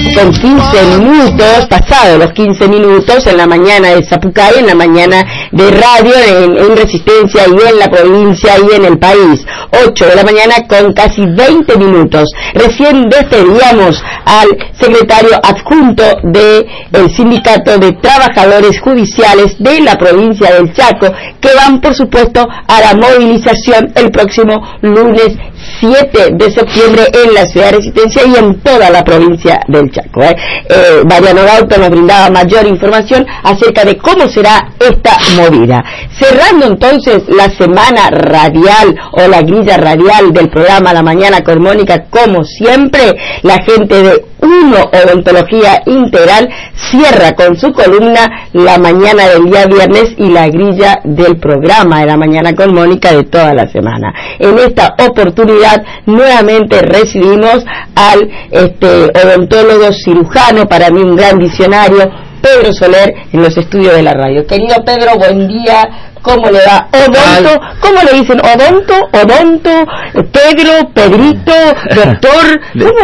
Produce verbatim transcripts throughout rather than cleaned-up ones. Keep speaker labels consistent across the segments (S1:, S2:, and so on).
S1: con quince minutos, pasado los quince minutos, en la mañana de Zapucay, en la mañana de radio, en, en Resistencia y en la provincia y en el país. ocho de la mañana con casi veinte minutos. Recién despedíamos al secretario adjunto del Sindicato de Trabajadores Judiciales de la provincia del Chaco, que van, por supuesto, a la movilización el próximo lunes siete de septiembre en la ciudad de Resistencia y en toda la provincia del Chaco. ¿eh? Eh, Mariano Gauto nos brindaba mayor información acerca de cómo será esta movida. Cerrando entonces la semana radial o la grilla radial del programa La Mañana con Mónica, como siempre, la gente de Uno Odontología Integral cierra con su columna la mañana del día viernes y la grilla del programa de La Mañana con Mónica de toda la semana. En esta oportunidad nuevamente recibimos al este odontólogo cirujano, para mí un gran visionario, Pedro Soler, en los estudios de la radio. Querido Pedro, buen día. ¿Cómo le va? Odonto, ¿cómo le dicen? Odonto, odonto, Pedro, Pedrito, doctor.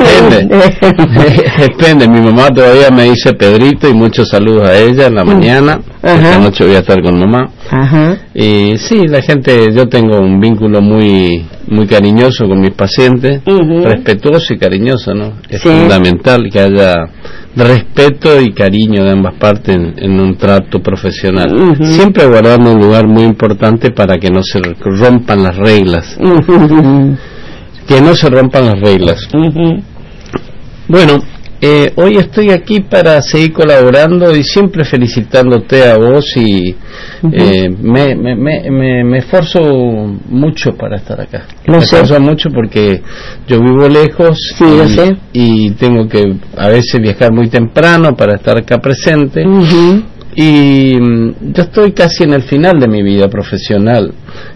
S2: Depende. Depende. Mi mamá todavía me dice Pedrito y muchos saludos a ella en la mañana. Ajá. Esta noche voy a estar con mamá. Ajá. Y sí, la gente, yo tengo un vínculo muy muy cariñoso con mis pacientes, uh-huh. respetuoso y cariñoso, ¿no? Es sí. fundamental que haya respeto y cariño de ambas partes en, en un trato profesional. Uh-huh. Siempre guardando un lugar muy importante para que no se rompan las reglas. Uh-huh. Que no se rompan las reglas. Uh-huh. Bueno, eh, hoy estoy aquí para seguir colaborando y siempre felicitándote a vos y uh-huh. eh, me, me, me, me, me esfuerzo mucho para estar acá. Lo me sé. esfuerzo mucho porque yo vivo lejos sí, y, lo sé. y tengo que a veces viajar muy temprano para estar acá presente. Uh-huh. Y yo estoy casi en el final de mi vida profesional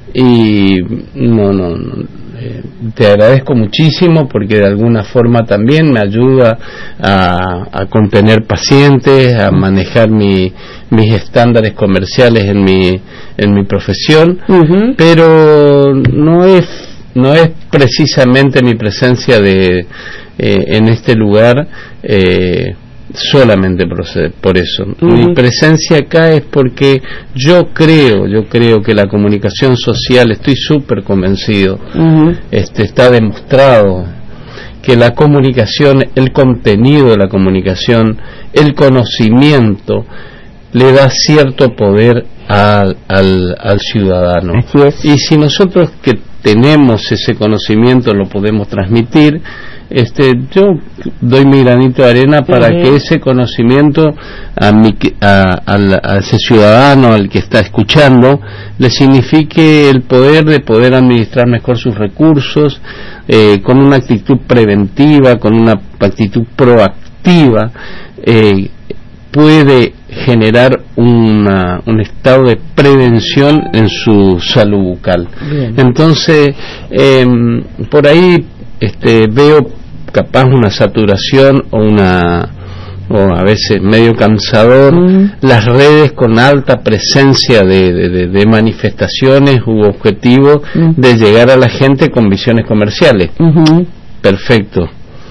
S2: y no, no, no eh, te agradezco muchísimo porque de alguna forma también me ayuda a, a contener pacientes, a manejar mi, mis estándares comerciales en mi en mi profesión, uh-huh. pero no es no es precisamente mi presencia de eh, en este lugar eh, solamente procede por eso. Uh-huh. Mi presencia acá es porque yo creo, yo creo que la comunicación social, estoy súper convencido, uh-huh. este está demostrado que la comunicación, el contenido de la comunicación, el conocimiento, le da cierto poder al, al, al ciudadano.
S1: Así es.
S2: Y si nosotros que tenemos ese conocimiento lo podemos transmitir, este yo doy mi granito de arena para uh-huh. que ese conocimiento a, mi, a, a, a ese ciudadano al que está escuchando le signifique el poder de poder administrar mejor sus recursos eh, con una actitud preventiva, con una actitud proactiva, eh, puede generar una, un estado de prevención en su salud bucal. Bien. Entonces eh, por ahí este veo capaz una saturación o una o a veces medio cansador uh-huh. las redes con alta presencia de, de, de manifestaciones u objetivos uh-huh. de llegar a la gente con visiones comerciales. Uh-huh. Perfecto,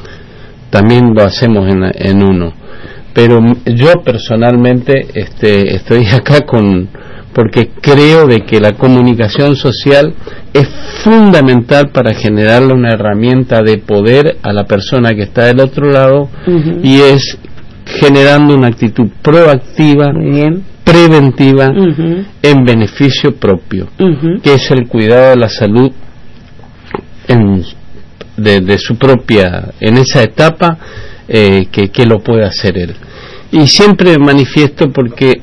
S2: también lo hacemos en, en uno, pero yo personalmente este estoy acá con porque creo de que la comunicación social es fundamental para generarle una herramienta de poder a la persona que está del otro lado uh-huh. y es generando una actitud proactiva, preventiva, uh-huh. en beneficio propio, uh-huh. que es el cuidado de la salud en, de, de su propia, en esa etapa eh, que, que lo puede hacer él. Y siempre manifiesto porque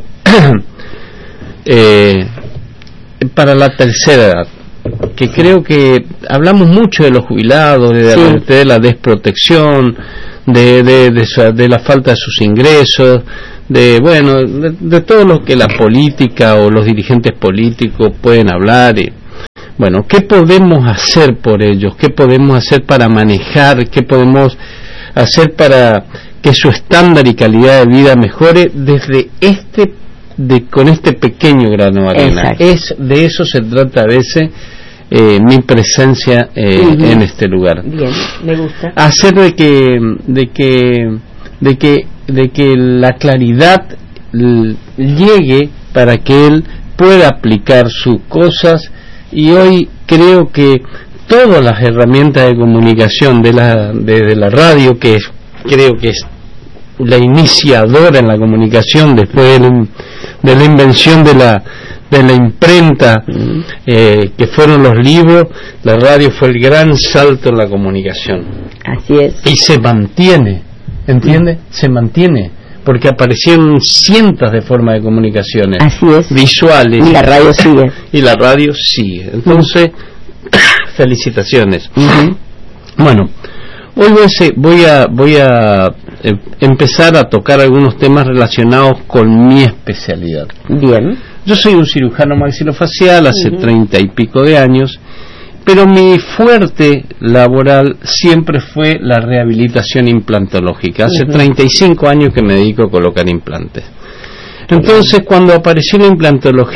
S2: Eh, para la tercera edad, que creo que hablamos mucho de los jubilados, de, sí. de, de la desprotección, de, de, de, su, de la falta de sus ingresos, de bueno, de, de todo lo que la política o los dirigentes políticos pueden hablar. Y, bueno, ¿qué podemos hacer por ellos? ¿Qué podemos hacer para manejar? ¿Qué podemos hacer para que su estándar y calidad de vida mejore desde este de con este pequeño grano de arena? Es de eso se trata a veces eh, mi presencia eh, uh-huh. en este lugar.
S1: Bien, me gusta.
S2: Hacer de que de que de que de que la claridad l- llegue para que él pueda aplicar sus cosas. Y hoy creo que todas las herramientas de comunicación de la de, de la radio, que es, creo que es la iniciadora en la comunicación después de la, de la invención de la de la imprenta, eh, que fueron los libros, la radio fue el gran salto en la comunicación.
S1: Así es.
S2: Y se mantiene, ¿entiende? Se mantiene, porque aparecieron cientos de formas de comunicaciones.
S1: Así es.
S2: Visuales.
S1: Y la radio sigue.
S2: Y la radio sigue. Entonces, felicitaciones.
S1: Uh-huh.
S2: Bueno, hoy voy a, voy a, voy a eh, empezar a tocar algunos temas relacionados con mi especialidad.
S1: Bien.
S2: Yo soy un cirujano maxilofacial hace uh-huh. treinta y pico de años, pero mi fuerte laboral siempre fue la rehabilitación implantológica. Hace uh-huh. treinta y cinco años que me dedico a colocar implantes. Entonces, cuando apareció la implantología,